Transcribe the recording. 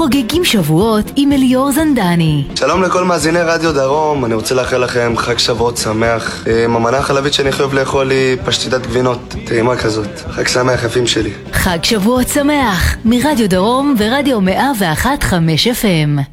חוגגים שבועות עם אליאור זנדני. שלום לכל מאזיני רדיו דרום, אני רוצה לאחל לכם חג שבועות שמח. המנה החלבית שאני חייב לאכול היא פשטידת גבינות, טעימה כזאת. חג שמח יפים שלי. חג שבועות שמח מרדיו דרום ורדיו 101.5 FM.